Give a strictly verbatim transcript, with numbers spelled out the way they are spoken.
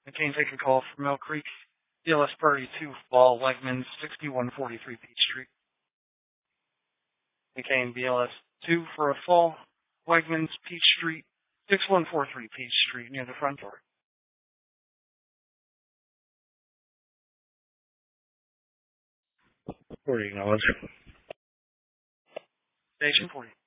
McCain take a call from Mill Creek. B L S Party two, Fall, Wegmans, sixty-one forty-three Peach Street. McCain, B L S two for a fall, Wegmans, Peach Street, sixty-one forty-three Peach Street, near the front door. forty, acknowledge. Station forty.